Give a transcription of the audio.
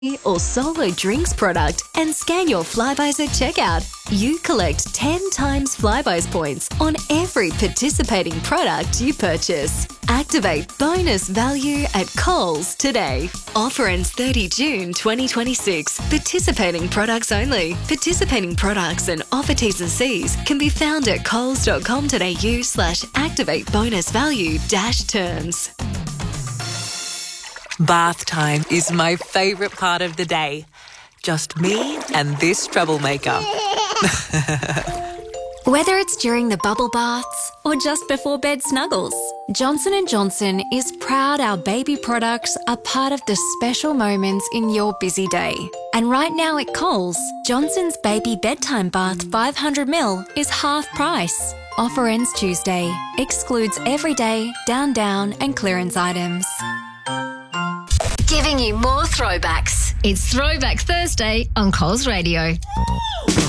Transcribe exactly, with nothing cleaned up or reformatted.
or Solo Drinks product and scan your Flybuys at checkout. You collect ten times Flybuys points on every participating product you purchase. Activate bonus value at Coles today. Offer ends thirty June twenty twenty-six. Participating products only. Participating products and offer T's and C's can be found at coles.com.au slash activate bonus value dash terms. Bath time is my favourite part of the day. Just me and this troublemaker. Whether it's during the bubble baths or just before bed snuggles, Johnson and Johnson is proud our baby products are part of the special moments in your busy day. And right now at Coles, Johnson's Baby Bedtime Bath five hundred milliliters is half price. Offer ends Tuesday. Excludes everyday, down down and clearance items. Giving you more throwbacks. It's Throwback Thursday on Coles Radio.